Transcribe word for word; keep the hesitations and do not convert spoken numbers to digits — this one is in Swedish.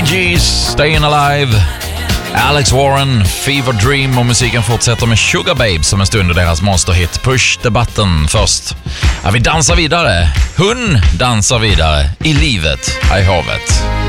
Gees, Staying Alive, Alex Warren, Fever Dream, och musiken fortsätter med Sugar Babes som en stund och deras monsterhit Push the Button. Först, ja, vi dansar vidare. Hon dansar vidare i livet, här i havet.